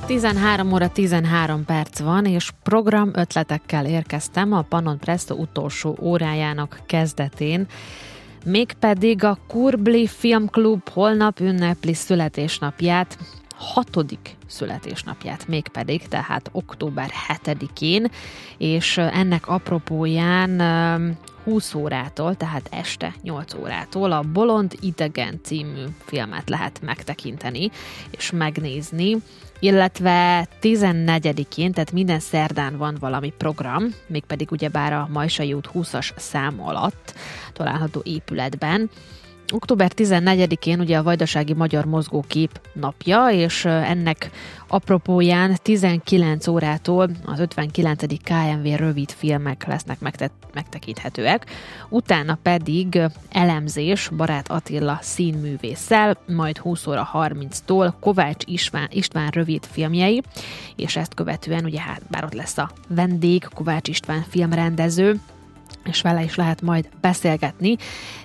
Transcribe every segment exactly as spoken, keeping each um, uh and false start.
tizenhárom óra tizenhárom perc van, és program ötletekkel érkeztem a Pannon Presto utolsó órájának kezdetén. Mégpedig a Kurbli Filmklub holnap ünnepli születésnapját, hatodik születésnapját mégpedig, tehát október hetedikén, és ennek apropóján húsz órától, tehát este nyolc órától a Bolond idegen című filmet lehet megtekinteni és megnézni, illetve tizennegyedikén, tehát minden szerdán van valami program, mégpedig ugyebár a Majsai út húszas szám alatt található épületben. október tizennegyedikén ugye a Vajdasági Magyar Mozgókép napja, és ennek apropóján tizenkilenc órától az ötvenkilencedik ká em vé rövid filmek lesznek megte- megtekinthetőek, utána pedig elemzés Barát Attila színművésszel, majd húsz óra harminctól Kovács István, István rövid filmjei, és ezt követően ugye hát bár ott lesz a vendég, Kovács István filmrendező, és vele is lehet majd beszélgetni,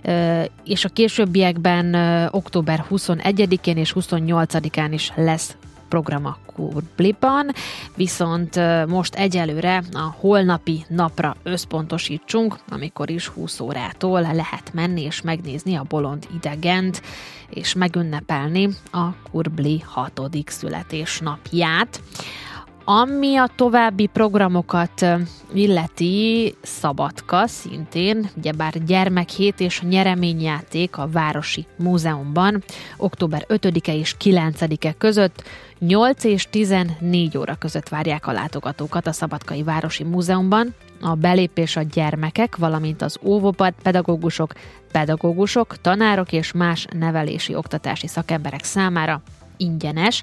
és a későbbiekben október huszonegyedikén és huszonnyolcadikán is lesz program a Kurbliban, viszont most egyelőre a holnapi napra összpontosítsunk, amikor is húsz órától lehet menni és megnézni a Bolond idegent, és megünnepelni a Kurbli hatodik születésnapját. Ami a további programokat illeti, Szabadka szintén, ugyebár gyermekhét és nyereményjáték a Városi Múzeumban október ötödike és kilencedike között nyolc és tizennégy óra között várják a látogatókat a Szabadkai Városi Múzeumban. A belépés a gyermekek, valamint az óvópad pedagógusok, pedagógusok, tanárok és más nevelési oktatási szakemberek számára ingyenes,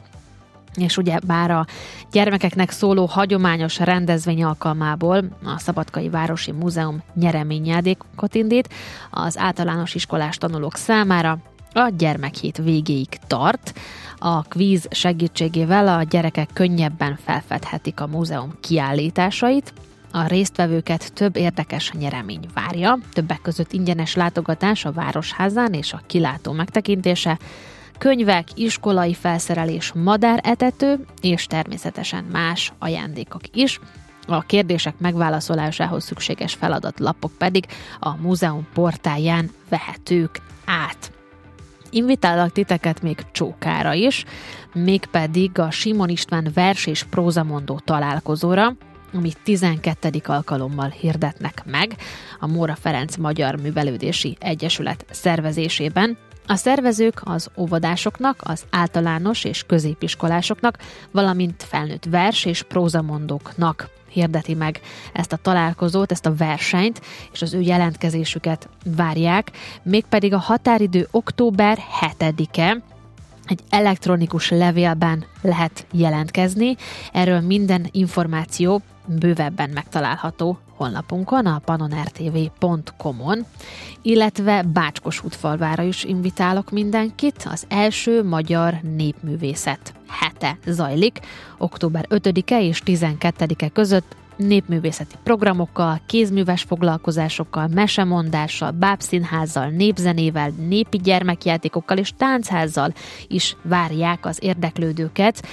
és ugye bár a gyermekeknek szóló hagyományos rendezvény alkalmából a Szabadkai Városi Múzeum nyereményjátékot indít, az általános iskolás tanulók számára a gyermekhét végéig tart. A kvíz segítségével a gyerekek könnyebben felfedhetik a múzeum kiállításait, a résztvevőket több érdekes nyeremény várja, többek között ingyenes látogatás a Városházán és a kilátó megtekintése, könyvek, iskolai felszerelés, madáretető és természetesen más ajándékok is. A kérdések megválaszolásához szükséges feladatlapok pedig a múzeum portáján vehetők át. Invitálok titeket még Csókára is, mégpedig a Simon István vers és prózamondó találkozóra, amit tizenkettedik alkalommal hirdetnek meg a Móra Ferenc Magyar Művelődési Egyesület szervezésében. A szervezők az óvodásoknak, az általános és középiskolásoknak, valamint felnőtt vers- és prózamondóknak hirdeti meg ezt a találkozót, ezt a versenyt, és az ő jelentkezésüket várják, mégpedig a határidő október hetedike, egy elektronikus levélben lehet jelentkezni, erről minden információ bővebben megtalálható honlapunkon, a pannonrtv pont com-on, illetve Bácskosútfalvára is invitálok mindenkit. Az első magyar népművészet hete zajlik október ötödike és tizenkettedike között, népművészeti programokkal, kézműves foglalkozásokkal, mesemondással, bábszínházzal, népzenével, népi gyermekjátékokkal és táncházzal is várják az érdeklődőket.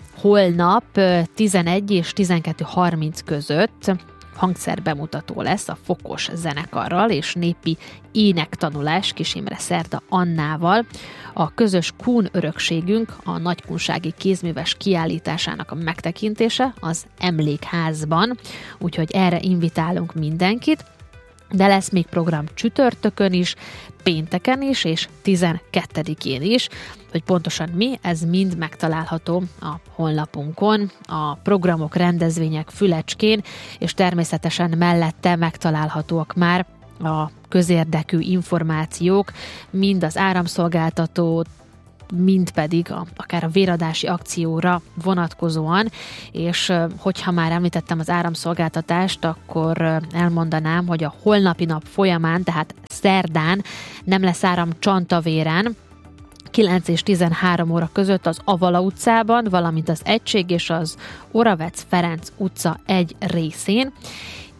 Holnap tizenegy és tizenkettő harminc között hangszerbemutató lesz a Fokos zenekarral és népi énektanulás Kis Imre Szerda Annával. A közös Kun örökségünk, a nagykunsági kézműves kiállításának a megtekintése az Emlékházban, úgyhogy erre invitálunk mindenkit, de lesz még program csütörtökön is, pénteken is, és tizenkettedikén is, hogy pontosan mi, ez mind megtalálható a honlapunkon, a programok, rendezvények fülecskén, és természetesen mellette megtalálhatóak már a közérdekű információk, mind az áramszolgáltató, mind pedig a, akár a véradási akcióra vonatkozóan, és hogyha már említettem az áramszolgáltatást, akkor elmondanám, hogy a holnapi nap folyamán, tehát szerdán nem lesz áram Csantavéren, kilenc és tizenhárom óra között az Avala utcában, valamint az Egység és az Oravec Ferenc utca egy részén,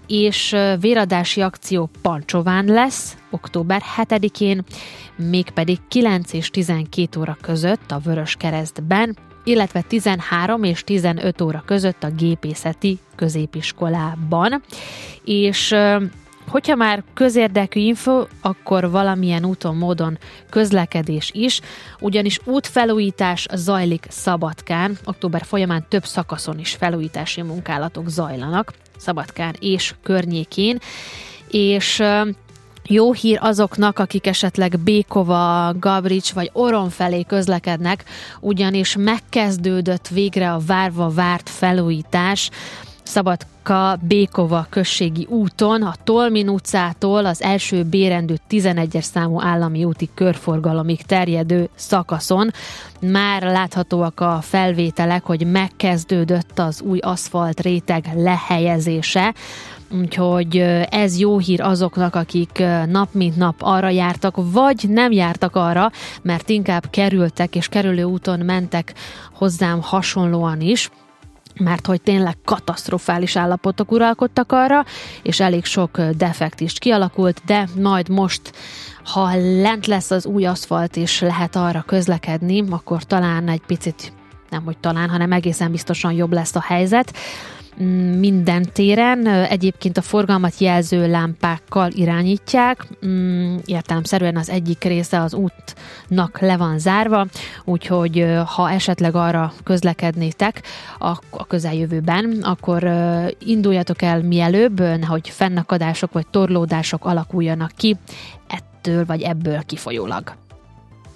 és véradási akció Pancsován lesz október hetedikén, mégpedig kilenc és tizenkét óra között a Vöröskeresztben, illetve tizenhárom és tizenöt óra között a Gépészeti Középiskolában. És hogyha már közérdekű info, akkor valamilyen úton, módon közlekedés is, ugyanis útfelújítás zajlik Szabadkán, október folyamán több szakaszon is felújítási munkálatok zajlanak, Szabadkán és környékén, és jó hír azoknak, akik esetleg Békova, Gabrics vagy Oron felé közlekednek, ugyanis megkezdődött végre a várva várt felújítás Szabadka-Békova községi úton, a Tolmin utcától az első B-rendű tizenegyes számú állami úti körforgalomig terjedő szakaszon. Már láthatóak a felvételek, hogy megkezdődött az új aszfalt réteg lehelyezése, úgyhogy ez jó hír azoknak, akik nap mint nap arra jártak, vagy nem jártak arra, mert inkább kerültek és kerülő úton mentek hozzám hasonlóan is, mert hogy tényleg katasztrofális állapotok uralkodtak arra, és elég sok defekt is kialakult, de majd most, ha lent lesz az új aszfalt, és lehet arra közlekedni, akkor talán egy picit, nem hogy talán, hanem egészen biztosan jobb lesz a helyzet minden téren. Egyébként a forgalmat jelző lámpákkal irányítják, értelemszerűen az egyik része az útnak le van zárva, úgyhogy ha esetleg arra közlekednétek a közeljövőben, akkor induljatok el mielőbb, nehogy fennakadások vagy torlódások alakuljanak ki ettől vagy ebből kifolyólag.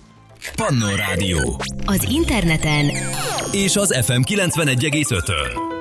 Pannó Rádió. Az interneten és az ef em kilencvenegy egész ötön.